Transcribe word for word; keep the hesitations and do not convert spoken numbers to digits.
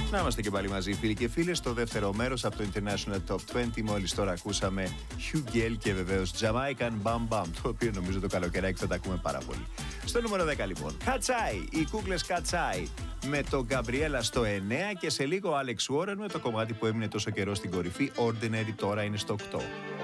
Να είμαστε και πάλι μαζί, φίλοι και φίλες, στο δεύτερο μέρος από το International Top είκοσι. Μόλις τώρα ακούσαμε Hugh Gale και βεβαίως Jamaican Bam Bam, το οποίο νομίζω το καλοκαιράκι θα τα ακούμε πάρα πολύ. Στο νούμερο δέκα λοιπόν, Κατσάι, οι κούκλες Κατσάι με το Γκαμπριέλα στο εννέα και σε λίγο Alex Warren με το κομμάτι που έμεινε τόσο καιρό στην κορυφή, Ordinary, τώρα είναι στο οκτώ.